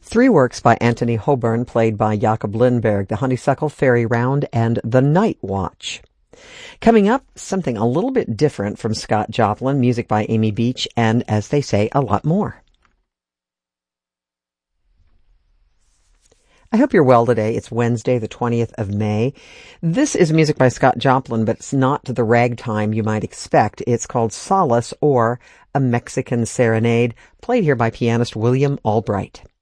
Three works by Anthony Hoburn, played by Jakob Lindberg: The Honeysuckle Fairy Round and The Night Watch. Coming up, something a little bit different from Scott Joplin, music by Amy Beach, and, as they say, a lot more. I hope you're well today. It's Wednesday, the 20th of May. This is music by Scott Joplin, but it's not the ragtime you might expect. It's called Solace, or A Mexican Serenade, played here by pianist William Albright.